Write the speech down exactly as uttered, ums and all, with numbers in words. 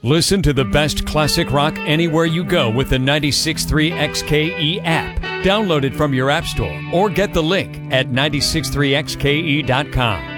Listen to the best classic rock anywhere you go with the ninety-six point three X K E app. Download it from your app store or get the link at nine six three x k e dot com.